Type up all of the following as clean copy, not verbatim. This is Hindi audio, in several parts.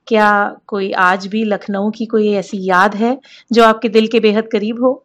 क्या कोई आज भी लखनऊ की कोई ऐसी याद है जो आपके दिल के बेहद करीब हो?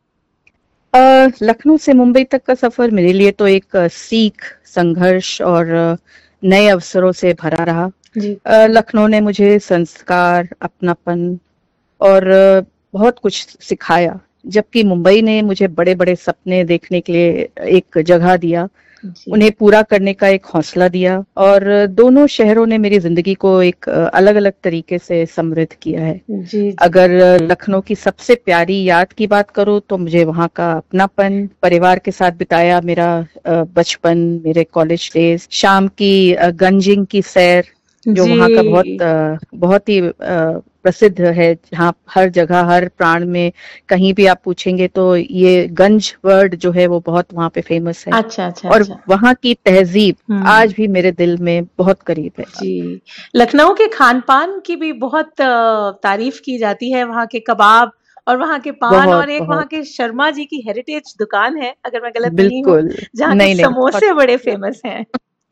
लखनऊ से मुंबई तक का सफर मेरे लिए तो एक सीख, संघर्ष और नए अवसरों से भरा रहा। जी। लखनऊ ने मुझे संस्कार, अपनापन और बहुत कुछ सिखाया, जबकि मुंबई ने मुझे बड़े-बड़े सपने देखने के लिए एक जगह दिया, जी। उन्हें पूरा करने का एक हौसला दिया और दोनों शहरों ने मेरी जिंदगी को एक अलग-अलग तरीके से समृद्ध किया है। जी। अगर लखनऊ की सबसे प्यारी याद की बात करूँ तो मुझे वहाँ का अपनापन, परिवार के साथ बिताया मेरा बचपन, मेरे कॉलेज डेज, शाम की गंजिंग की सैर, जो जी। वहाँ का बहुत ही प्रसिद्ध है, जहाँ हर जगह हर प्राण में कहीं भी आप पूछेंगे तो ये गंज वर्ड जो है वो बहुत वहाँ पे फेमस है। अच्छा, अच्छा, और अच्छा। वहाँ की तहजीब आज भी मेरे दिल में बहुत करीब है। जी। लखनऊ के खान-पान की भी बहुत तारीफ की जाती है, वहाँ के कबाब और वहाँ के पान, बहुत और एक वहाँ बहुत के शर्मा जी की हेरिटेज दुकान है, अगर मैं गलत नहीं हूँ, बिल्कुल। जहाँ के नहीं नहीं, बहुत समोसे बड़े फेमस हैं।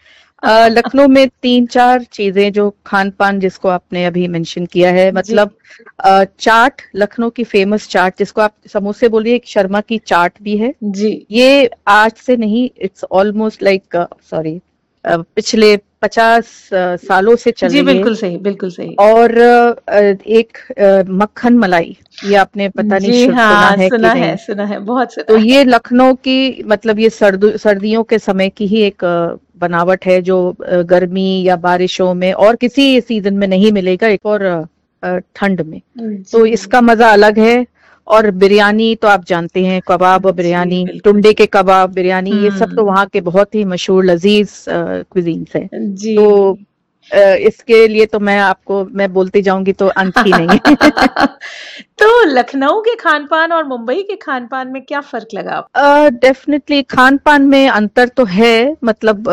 लखनऊ में 3-4 चीजें जो खान-पान जिसको आपने अभी मेंशन किया है, जी। मतलब चाट, लखनऊ की फेमस चाट जिसको आप समोसे बोलिए, एक शर्मा की चाट भी है। जी। ये आज से नहीं, इट्स ऑलमोस्ट लाइक सॉरी पिछले 50 सालों से चल जी, रही है। बिल्कुल सही, बिल्कुल सही। और एक मक्खन मलाई, ये आपने पता नहीं जी सुना हाँ, है कि नहीं। सुना है, बहुत सुना तो है। ये लखनऊ की, मतलब ये सर्दियों के समय की ही एक बनावट है, जो गर्मी या बारिशों में और किसी सीजन में नहीं मिलेगा, एक और ठंड में। जी। तो इसका मजा अलग है। और बिरयानी तो आप जानते हैं, कबाब और जी, बिरयानी, बिल्कुल। टुंडे के कबाब, बिरयानी, ये सब तो हुँ। वहाँ के बहुत ही मशहूर लजीज क्विजीन्स हैं। जी। तो इसके लिए तो मैं बोलती जाऊंगी तो अंत ही नहीं है। तो लखनऊ के खान-पान और मुंबई के खान-पान में क्या फ़र्क लगा आपको? डेफिनेटली खान पान में अंतर तो है, मतलब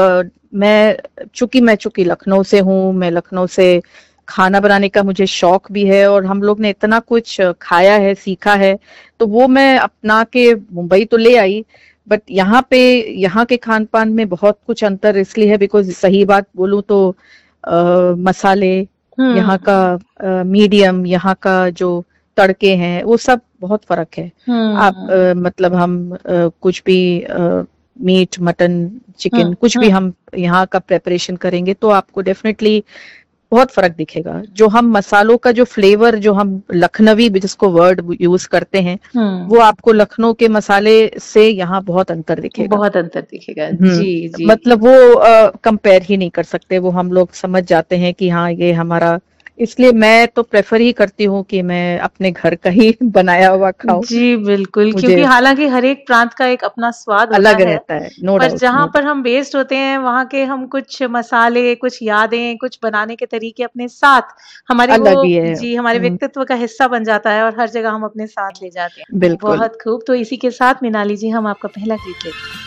मैं चूंकि लखनऊ से हूँ, मैं लखनऊ से खाना बनाने का मुझे शौक भी है और हम लोग ने इतना कुछ खाया है, सीखा है, तो वो मैं अपना के मुंबई तो ले आई। बट यहाँ के खान पान में बहुत कुछ अंतर इसलिए है बिकॉज सही बात बोलूं तो मसाले, यहाँ हुँ। का मीडियम, यहाँ का जो तड़के हैं, वो सब बहुत फर्क है। आप हुँ। मतलब हम कुछ भी मीट, मटन, हुँ, चिकन, कुछ भी हुँ। हम यहाँ का प्रेपरेशन करेंगे तो आपको डेफिनेटली बहुत फर्क दिखेगा। जो हम मसालों का जो फ्लेवर, जो हम लखनवी जिसको वर्ड यूज करते हैं, वो हुँ। आपको लखनऊ के मसाले से यहाँ बहुत अंतर दिखेगा। बहुत अंतर दिखेगा। जी, हम्म, जी। मतलब वो कंपेयर ही नहीं कर सकते, वो हम लोग समझ जाते हैं कि हाँ ये हमारा, इसलिए मैं तो प्रेफर ही करती हूँ कि मैं अपने घर का ही बनाया हुआ खाऊं। जी, बिल्कुल, क्योंकि मुझे हालाँकि हर एक प्रांत का एक अपना स्वाद होता अलग है, रहता है, नो पर डाउट, जहाँ नो पर डाउट। हम बेस्ड होते हैं, वहाँ के हम कुछ मसाले, कुछ यादें, कुछ बनाने के तरीके अपने साथ, हमारे वो अलग ही है। जी, हमारे व्यक्तित्व का हिस्सा बन जाता है और हर जगह हम अपने साथ ले जाते हैं। बिल्कुल। बहुत खूब, तो इसी के साथ मृणाली जी, हम आपका पहला गीत लेते हैं।